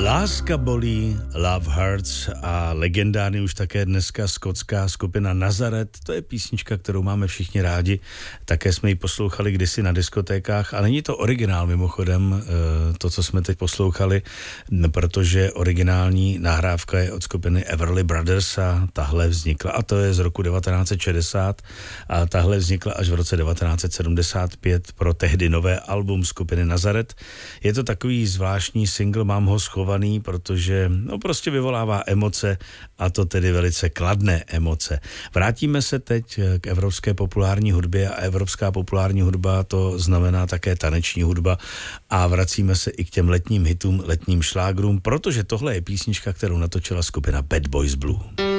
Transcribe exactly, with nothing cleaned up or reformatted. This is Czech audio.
Láska bolí, Love Hurts a legendární už také dneska skotská skupina Nazareth. To je písnička, kterou máme všichni rádi. Také jsme ji poslouchali kdysi na diskotékách a není to originál mimochodem, to, co jsme teď poslouchali, protože originální nahrávka je od skupiny Everly Brothers a tahle vznikla, a to je z roku devatenáct set šedesát a tahle vznikla až v roce devatenáct set sedmdesát pět pro tehdy nové album skupiny Nazareth. Je to takový zvláštní single, mám ho schovaný, protože no prostě vyvolává emoce, a to tedy velice kladné emoce. Vrátíme se teď k evropské populární hudbě a evropská populární hudba to znamená také taneční hudba a vracíme se i k těm letním hitům, letním šlágrům, protože tohle je písnička, kterou natočila skupina Bad Boys Blue.